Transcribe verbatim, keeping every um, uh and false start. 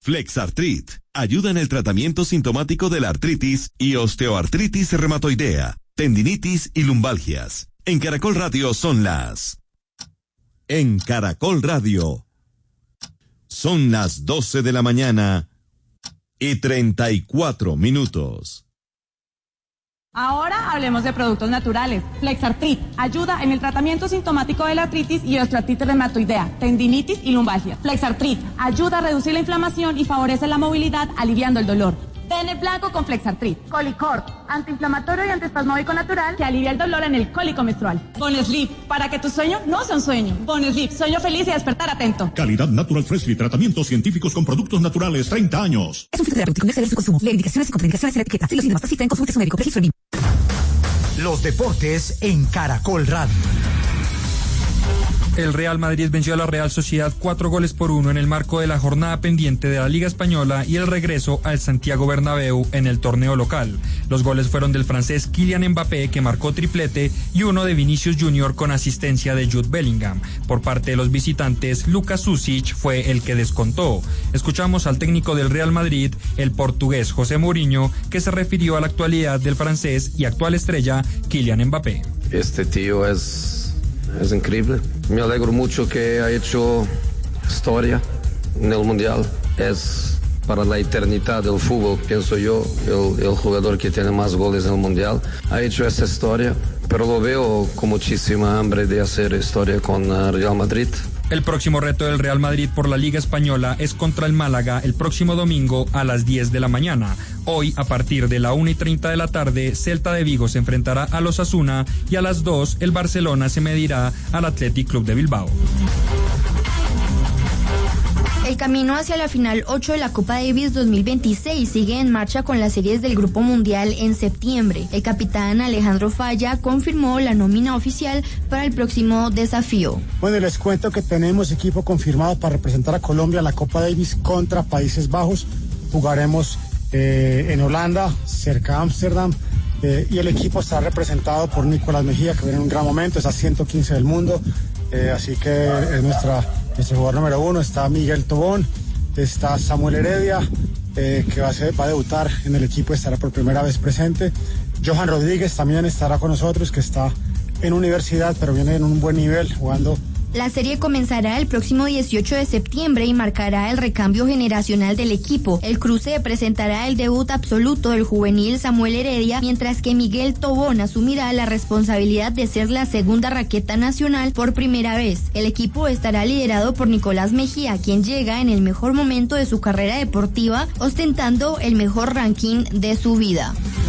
Flexartrit ayuda en el tratamiento sintomático de la artritis y osteoartritis reumatoidea, tendinitis y lumbalgias. En Caracol Radio son las... En Caracol Radio son las doce de la mañana y treinta y cuatro minutos. Ahora hablemos de productos naturales. Flexartrit ayuda en el tratamiento sintomático de la artritis y osteoartritis reumatoidea, tendinitis y lumbalgia. Flexartrit ayuda a reducir la inflamación y favorece la movilidad, aliviando el dolor. Pene blanco con Flexartrit. Colicort, antiinflamatorio y antiespasmódico natural que alivia el dolor en el cólico menstrual. Bonesleep, para que tu sueño no sea un sueño. Bonesleep, sueño feliz y despertar atento. Calidad Natural Freshly, tratamientos científicos con productos naturales, treinta años. Es un fitoterapéutico, no exceder su consumo. Lee indicaciones y contraindicaciones en la etiqueta. Si los síntomas persisten, consulte a su médico. Registro B I M. Los deportes en Caracol Radio. El Real Madrid venció a la Real Sociedad cuatro goles por uno en el marco de la jornada pendiente de la Liga Española y el regreso al Santiago Bernabéu en el torneo local. Los goles fueron del francés Kylian Mbappé, que marcó triplete, y uno de Vinicius Junior con asistencia de Jude Bellingham. Por parte de los visitantes, Luka Šušić fue el que descontó. Escuchamos al técnico del Real Madrid, el portugués José Mourinho, que se refirió a la actualidad del francés y actual estrella Kylian Mbappé. Este tío es... Es increíble. Me alegro mucho que ha hecho historia en el Mundial. Es para la eternidad del fútbol, pienso yo, el, el jugador que tiene más goles en el Mundial. Ha hecho esa historia, pero lo veo con muchísima hambre de hacer historia con uh, Real Madrid. El próximo reto del Real Madrid por la Liga Española es contra el Málaga el próximo domingo a las diez de la mañana. Hoy, a partir de la una y treinta de la tarde, Celta de Vigo se enfrentará a los Osasuna y a las dos el Barcelona se medirá al Athletic Club de Bilbao. El camino hacia la final ocho de la Copa Davis dos mil veintiséis sigue en marcha con las series del Grupo Mundial en septiembre. El capitán Alejandro Falla confirmó la nómina oficial para el próximo desafío. Bueno, les cuento que tenemos equipo confirmado para representar a Colombia en la Copa Davis contra Países Bajos. Jugaremos eh, en Holanda, cerca de Ámsterdam, eh, y el equipo está representado por Nicolás Mejía, que viene en un gran momento, es a ciento quince del mundo, eh, así que es nuestra... Nuestro jugador número uno. Está Miguel Tobón, está Samuel Heredia, eh, que va a, ser, va a debutar en el equipo, estará por primera vez presente. Johan Rodríguez también estará con nosotros, que está en universidad, pero viene en un buen nivel, jugando. La serie comenzará el próximo dieciocho de septiembre y marcará el recambio generacional del equipo. El cruce presentará el debut absoluto del juvenil Samuel Heredia, mientras que Miguel Tobón asumirá la responsabilidad de ser la segunda raqueta nacional por primera vez. El equipo estará liderado por Nicolás Mejía, quien llega en el mejor momento de su carrera deportiva, ostentando el mejor ranking de su vida.